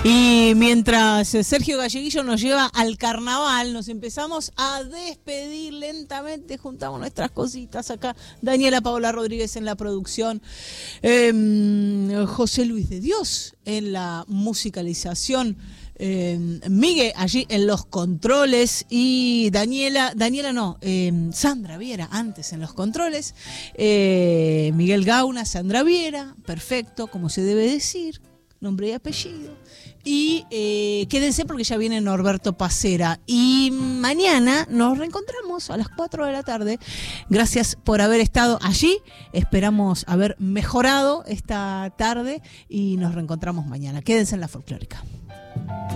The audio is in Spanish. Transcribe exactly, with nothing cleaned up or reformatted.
Y mientras Sergio Galleguillo nos lleva al carnaval, nos empezamos a despedir lentamente, juntamos nuestras cositas acá. Daniela Paola Rodríguez en la producción, eh, José Luis de Dios en la musicalización, eh, Miguel allí en los controles y Daniela, Daniela no, eh, Sandra Viera antes en los controles, eh, Miguel Gauna, Sandra Viera, perfecto, como se debe decir, nombre y apellido. Y eh, quédense porque ya viene Norberto Pacera. Y mañana nos reencontramos a las cuatro de la tarde. Gracias por haber estado allí. Esperamos haber mejorado esta tarde y nos reencontramos mañana. Quédense en la folclórica.